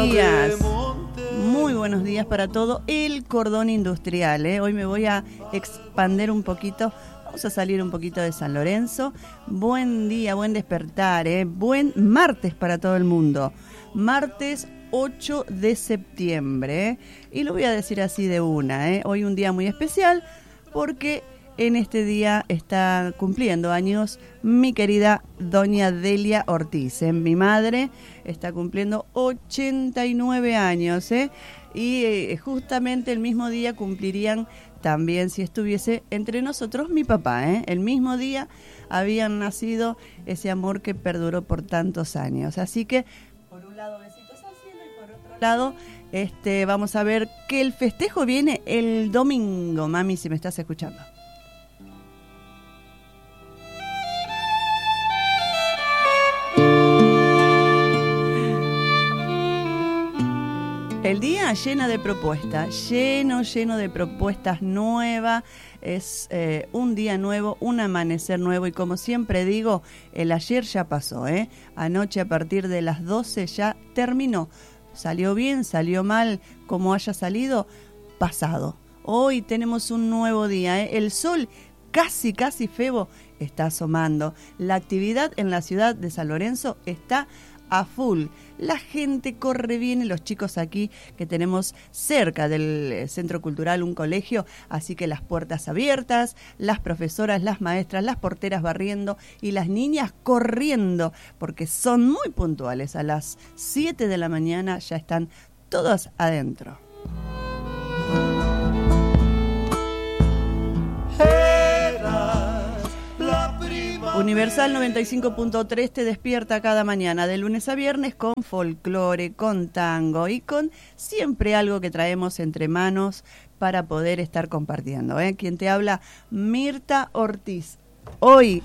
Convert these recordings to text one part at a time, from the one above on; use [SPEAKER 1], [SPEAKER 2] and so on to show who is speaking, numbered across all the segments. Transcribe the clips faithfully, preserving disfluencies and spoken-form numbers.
[SPEAKER 1] días. Muy buenos días para todo el cordón industrial, ¿eh? Hoy me voy a expander un poquito. Vamos a salir un poquito de San Lorenzo. Buen día, buen despertar, ¿eh? Buen martes para todo el mundo. Martes ocho de septiembre, ¿eh? Y lo voy a decir así de una, ¿eh? Hoy un día muy especial porque en este día está cumpliendo años mi querida doña Delia Ortiz, ¿eh? Mi madre está cumpliendo ochenta y nueve años, ¿eh? Y eh, justamente el mismo día cumplirían también, si estuviese entre nosotros, mi papá, ¿eh? El mismo día habían nacido ese amor que perduró por tantos años. Así que, por un lado, besitos al cielo y por otro lado, este, vamos a ver que el festejo viene el domingo, mami, si me estás escuchando. El día lleno de propuestas, lleno, lleno de propuestas nuevas, es eh, un día nuevo, un amanecer nuevo y como siempre digo, el ayer ya pasó, ¿eh? Anoche a partir de las doce ya terminó, salió bien, salió mal, como haya salido, pasado. Hoy tenemos un nuevo día, ¿eh? El sol casi, casi febo está asomando, la actividad en la ciudad de San Lorenzo está a full. La gente corre bien y los chicos aquí que tenemos cerca del Centro Cultural un colegio, así que las puertas abiertas, las profesoras, las maestras, las porteras barriendo y las niñas corriendo porque son muy puntuales. A las siete de la mañana ya están todas adentro. Universal noventa y cinco punto tres te despierta cada mañana, de lunes a viernes, con folclore, con tango y con siempre algo que traemos entre manos para poder estar compartiendo, ¿eh? Quien te habla, Mirta Ortiz. Hoy,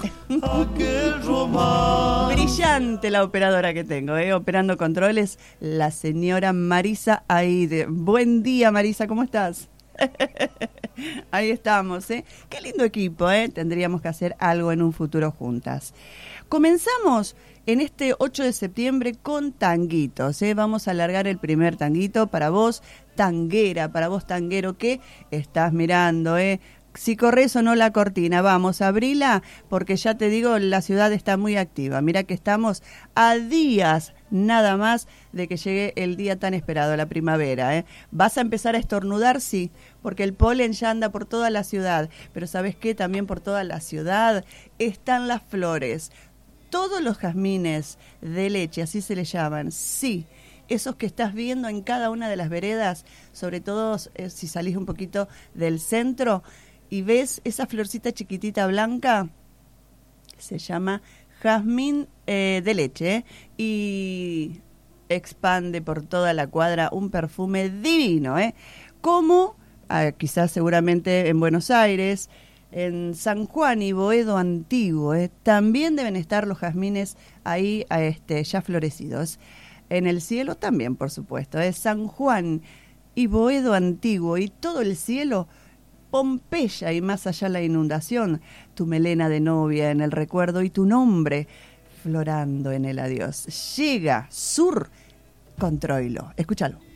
[SPEAKER 1] brillante la operadora que tengo, ¿eh? Operando controles, la señora Marisa Aide. Buen día, Marisa, ¿cómo estás? Ahí estamos, ¿eh? Qué lindo equipo, ¿eh? Tendríamos que hacer algo en un futuro juntas. Comenzamos en este ocho de septiembre con tanguitos, ¿eh? Vamos a alargar el primer tanguito para vos, tanguera, para vos tanguero que estás mirando, ¿eh? Si corres o no la cortina, vamos, abrila, porque ya te digo, la ciudad está muy activa. Mira que estamos a días nada más de que llegue el día tan esperado, la primavera, ¿eh? ¿Vas a empezar a estornudar? Sí, porque el polen ya anda por toda la ciudad. Pero ¿sabes qué? También por toda la ciudad están las flores. Todos los jazmines de leche, así se les llaman, sí. Esos que estás viendo en cada una de las veredas, sobre todo eh, si salís un poquito del centro, y ves esa florcita chiquitita blanca, se llama jazmín eh, de leche, ¿eh? Y expande por toda la cuadra un perfume divino, ¿eh? Como eh, quizás seguramente en Buenos Aires, en San Juan y Boedo Antiguo, ¿eh? También deben estar los jazmines ahí a este, ya florecidos. En el cielo también, por supuesto, ¿eh? San Juan y Boedo Antiguo y todo el cielo, Pompeya y más allá la inundación, tu melena de novia en el recuerdo y tu nombre florando en el adiós. Llega Sur con Troilo. Escúchalo.